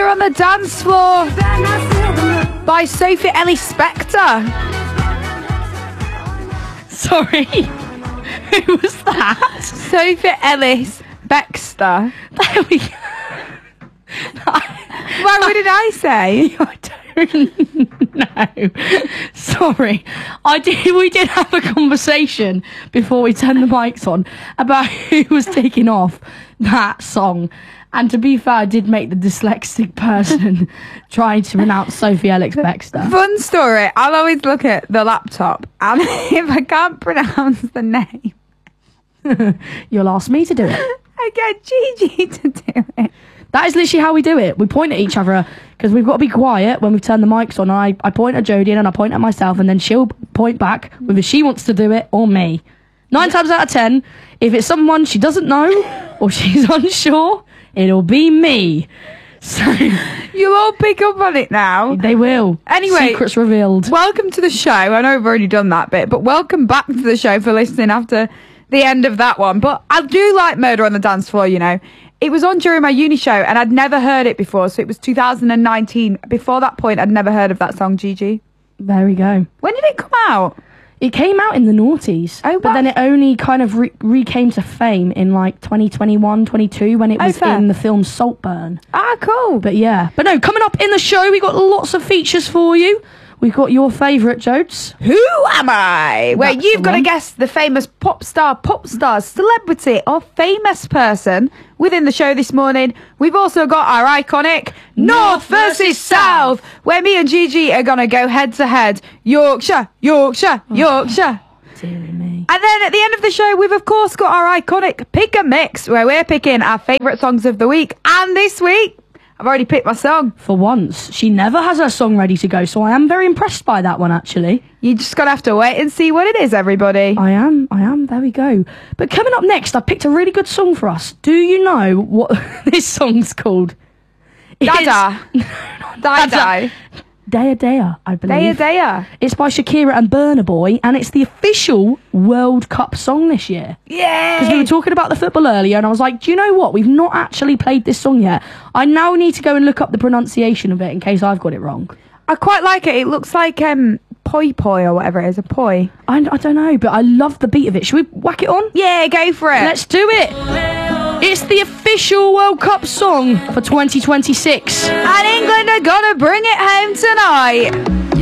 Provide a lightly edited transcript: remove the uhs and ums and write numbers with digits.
Murder on the Dance Floor by Sophie Ellis-Bextor. Sorry. Who was that? Sophie Ellis-Bextor. There we go. Well, what did I say? I don't know. Sorry. We did have a conversation before we turned the mics on about who was taking off that song. And to be fair, I did make the dyslexic person try to pronounce Sophie Ellis-Bextor. Fun story. I'll always look at the laptop, and if I can't pronounce the name, You'll ask me to do it. I get Gigi to do it. That is literally how we do it. We point at each other because we've got to be quiet when we turn the mics on. I point at Jodie and I point at myself, and then she'll point back whether she wants to do it or me. 9 times out of 10, if it's someone she doesn't know or she's unsure, it'll be me. So you'll all pick up on it now. They will. Anyway, secrets revealed. Welcome to the show. I know we've already done that bit, but welcome back to the show for listening after the end of that one. But I do like Murder on the Dance Floor, you know. It was on during my uni show and I'd never heard it before, so it was 2019. Before that point, I'd never heard of that song, Gigi. There we go. When did it come out? It came out in the noughties, but then it only kind of came to fame in like 2021, 22 when it was in the film Saltburn. Ah, cool. But yeah. But no, coming up in the show, we got lots of features for you. We've got your favourite, Jodes. Who am I? Where you've got to guess the famous pop star, celebrity or famous person within the show this morning. We've also got our iconic North versus South, where me and Gigi are going to go head to head. Yorkshire, Yorkshire, Yorkshire. Dear me. And then at the end of the show, we've of course got our iconic Pick and Mix, where we're picking our favourite songs of the week. And this week, I've already picked my song. For once. She never has her song ready to go, so I am very impressed by that one, actually. You just got to have to wait and see what it is, everybody. I am. There we go. But coming up next, I picked a really good song for us. Do you know what this song's called? Dada. Dada. Daya Daya, I believe. Daya Daya. It's by Shakira and Burna Boy, and it's the official World Cup song this year. Yeah. Because we were talking about the football earlier, and I was like, do you know what? We've not actually played this song yet. I now need to go and look up the pronunciation of it in case I've got it wrong. I quite like it. It looks like poi poi or whatever it is, a poi. I don't know, but I love the beat of it. Should we whack it on? Yeah, go for it. Let's do it. It's the official World Cup song for 2026. And England are gonna bring it home tonight.